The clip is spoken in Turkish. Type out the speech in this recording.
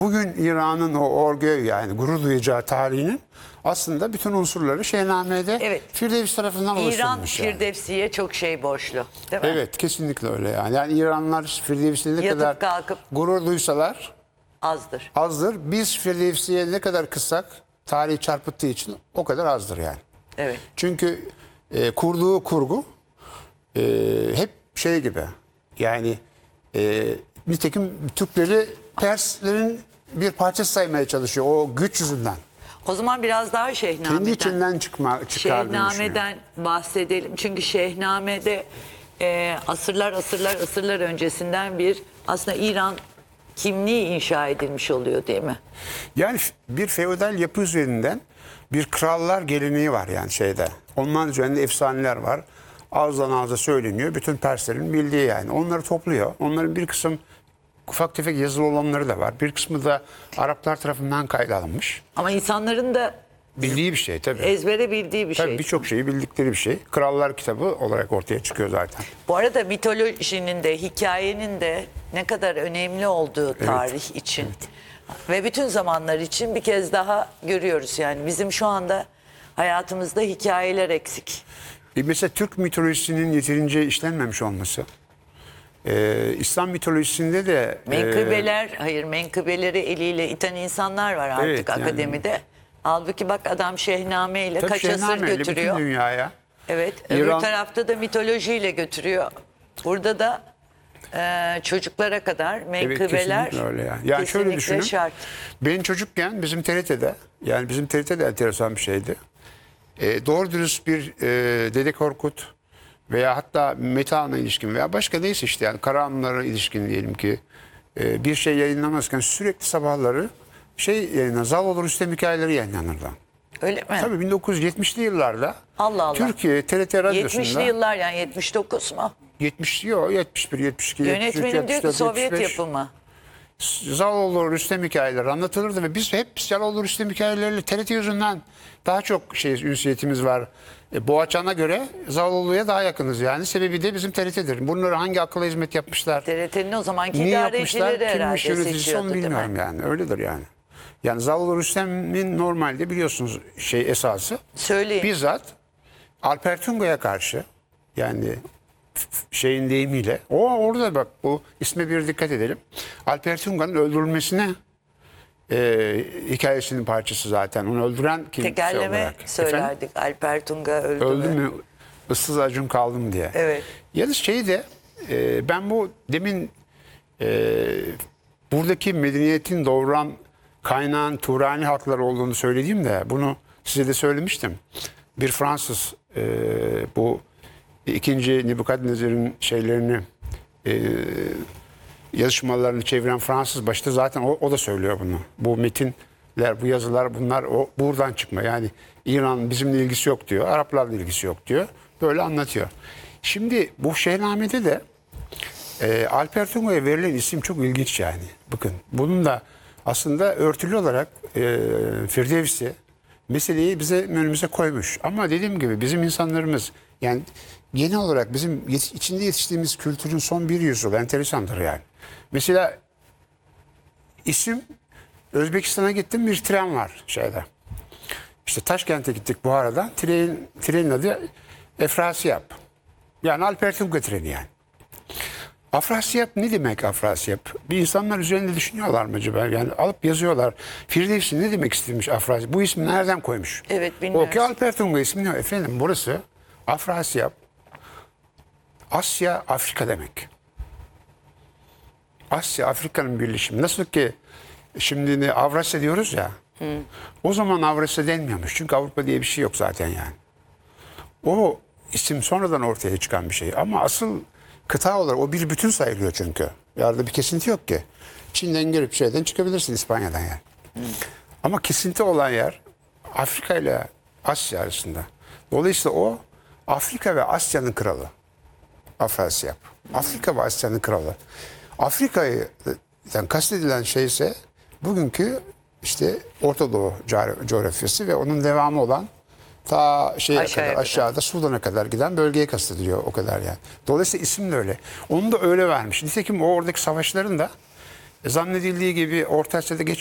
Bugün İran'ın o orgöy yani gurur duyacağı tarihinin aslında bütün unsurları Şehname'de Evet. Firdevsi tarafından İran oluşturulmuş. Yani. Firdevsi'ye çok şey borçlu. Değil mi? Evet, kesinlikle öyle yani. Yani İranlılar Firdevsi'ne ne Yatıp kadar kalkıp gurur duysalar azdır. azdır. Biz Firdevsi'ye ne kadar kızsak tarihi çarpıttığı için o kadar azdır yani. Evet. Çünkü kurduğu kurgu hep şey gibi yani nitekim Türkleri Perslerin bir parçası saymaya çalışıyor o güç yüzünden. O zaman biraz daha Kendi Şehname'den. içinden çıkardığını düşünüyor. Şehname'den bahsedelim. Çünkü Şehname'de asırlar öncesinden bir aslında İran kimliği inşa edilmiş oluyor değil mi? Yani bir feodal yapı üzerinden bir krallar geleneği var yani şeyde. Onların üzerinde efsaneler var. Ağızdan ağza söyleniyor. Bütün Perslerin bildiği yani. Onları topluyor. Onların bir kısım ufak tefek yazılı olanları da var. Bir kısmı da Araplar tarafından kayda alınmış. Ama insanların da Bildiği bir şey tabii. ezbere bildiği bir Tabii şey. birçok şeyi bildikleri bir şey. Krallar kitabı olarak ortaya çıkıyor zaten. Bu arada mitolojinin de hikayenin de ne kadar önemli olduğu tarih için ve bütün zamanlar için bir kez daha görüyoruz. Yani bizim şu anda hayatımızda hikayeler eksik. Mesela Türk mitolojisinin yeterince işlenmemiş olması. İslam mitolojisinde de Menkıbeleri eliyle iten insanlar var artık Evet, yani. akademide. Halbuki bak adam Şehname ile tabii kaç asır Şehname'yle götürüyor. bütün dünyaya. Evet, İran- öbür tarafta da mitolojiyle götürüyor. Burada da çocuklara kadar Evet, menkıbeler kesinlikle öyle yani. Yani şöyle kesinlikle düşünün. şart. Ben çocukken bizim TRT'de yani bizim TRT'de enteresan bir şeydi. Doğru dürüst bir Dede Korkut veya hatta Metehan'a ilişkin veya başka neyse işte yani Karahanlılara ilişkin diyelim ki bir şey yayınlamazken sürekli sabahları Zaloğlu Rüstem hikayeleri yayınlanırdı. Öyle mi? Tabii 1970'li yıllarda Allah Allah. Türkiye TRT radyosunda 70'li yıllar yani 79 mu? 70 yok 71 72 Yönetmenim diyor ki Sovyet yapımı. Zaloğlu Rüstem hikayeleri anlatılırdı ve biz hep Zaloğlu Rüstem hikayeleriyle TRT yüzünden daha çok ünsiyetimiz var. Boğaçan'a göre Zaloğlu'ya daha yakınız yani. Sebebi de bizim TRT'dir. Bunları hangi akılla hizmet yapmışlar? TRT'nin o zamanki Niye yapmışlar? idarecileri herhalde Kimmiş yöneticisi seçiyordu onu değil bilmiyorum mi? yani. Öyledir yani. Yani Zaloğlu Rüstem'in normalde biliyorsunuz esası Söyleyin. bizzat Alper Tunga'ya karşı yani şeyin deyimiyle orada bak bu isme bir dikkat edelim. Alper Tunga'nın öldürülmesine hikayesinin parçası zaten. Onu öldüren kim? Tekerleme olarak. söylerdik. Efendim? Alper Tunga öldü Öldü mü? mü? Issız acun kaldım diye. Evet. Yalnız şeyi de ben bu demin buradaki medeniyetin doğuran kaynağın Turani halkları olduğunu söylediğimde bunu size de söylemiştim. Bir Fransız bu ikinci Nebukadnezar'ın şeylerini yazışmalarını çeviren Fransız başta zaten o da söylüyor bunu. Bu metinler, bu yazılar bunlar buradan çıkma. Yani İran bizimle ilgisi yok diyor. Araplarla ilgisi yok diyor. Böyle anlatıyor. Şimdi bu Şehname'de de Alper Tunga'ya verilen isim çok ilginç yani. Bakın bunun da aslında örtülü olarak Firdevsi meseleyi bize önümüze koymuş. Ama dediğim gibi bizim insanlarımız yani genel olarak bizim içinde yetiştiğimiz kültürün son bir yüzyıl enteresandır yani. Mesela isim Özbekistan'a gittim bir tren var şeyde. İşte Taşkent'e gittik Buhara'dan. Trenin adı Efrasiyap. Yani Alper Tunga treni yani. Afrasiyap ne demek Afrasiyap? Bir insanlar üzerinde düşünüyorlar mı acaba? Yani alıp yazıyorlar. Firdevsi ne demek istemiş Afrasiyap? Bu ismi nereden koymuş? Evet, bilmiyorum. O ki Alper Tunga ismi ne? Efendim burası Afrasiyap. Asya, Afrika demek. Asya, Afrika'nın birleşimi. Nasıl ki şimdi Avrasya diyoruz ya. O zaman Avrasya denmiyormuş. Çünkü Avrupa diye bir şey yok zaten yani. O isim sonradan ortaya çıkan bir şey. Ama asıl kıta olarak o bir bütün sayılıyor çünkü. Yarada bir kesinti yok ki. Çin'den girip şeyden çıkabilirsin İspanya'dan yani. Ama kesinti olan yer Afrika ile Asya arasında. Dolayısıyla o Afrika ve Asya'nın kralı. Afrasiyap. Afrika ve Asya'nın kralı. Afrika'dan kastedilen şey ise bugünkü işte Orta Doğu coğrafyası ve onun devamı olan ta Aşağıya kadar aşağıda Sudan'a kadar giden bölgeye kastediliyor o kadar yani. Dolayısıyla isim de öyle. Onu da öyle vermiş. Nitekim o oradaki savaşların da Zannedildiği gibi Orta Asya'da